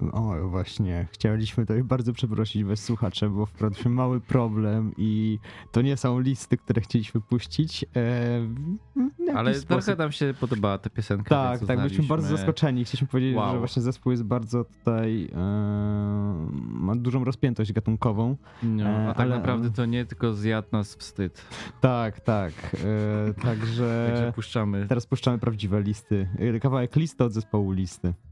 O, właśnie, chcieliśmy tutaj bardzo przeprosić was słuchacze, bo wpadliśmy mały problem i to nie są listy, które chcieliśmy puścić. W jakiś Ale sposób. trochę nam się podobała ta piosenka, Tak, więc tak, byliśmy bardzo uznaliśmy- zaskoczeni. Chcieliśmy powiedzieć, Wow. że właśnie zespół jest bardzo tutaj, ma dużą rozpiętość gatunkową. No, a tak ale- naprawdę to nie, tylko zjadł nas wstyd. Tak, tak. Także Także puszczamy. teraz puszczamy prawdziwe listy. Kawałek listy od zespołu listy.